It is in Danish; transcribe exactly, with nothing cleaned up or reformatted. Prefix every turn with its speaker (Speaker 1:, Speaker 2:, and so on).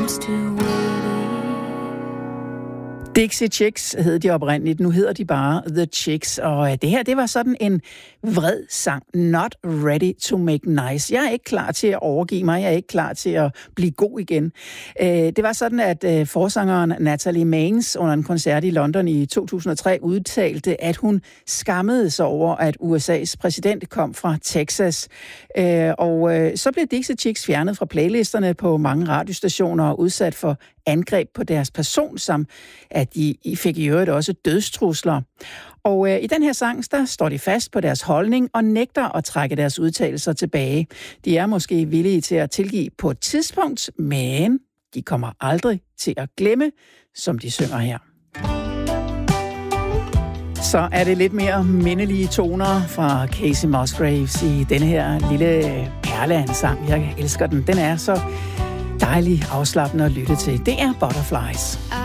Speaker 1: comes to waiting.
Speaker 2: Dixie Chicks hed de oprindeligt, nu hedder de bare The Chicks, og det her, det var sådan en vred sang, Not Ready to Make Nice. Jeg er ikke klar til at overgive mig, jeg er ikke klar til at blive god igen. Det var sådan, at forsangeren Natalie Maines under en koncert i London i to tusind og tre udtalte, at hun skammede sig over, at U S A's præsident kom fra Texas. Og så blev Dixie Chicks fjernet fra playlisterne på mange radiostationer og udsat for angreb på deres person, som at de fik i øvrigt også dødstrusler. Og øh, i den her sang, der står de fast på deres holdning og nægter at trække deres udtalelser tilbage. De er måske villige til at tilgive på et tidspunkt, men de kommer aldrig til at glemme, som de synger her. Så er det lidt mere mindelige toner fra Kacey Musgraves i denne her lille perle af en sang. Jeg elsker den. Den er så dejlig afslappende at lytte til. Det er Butterflies.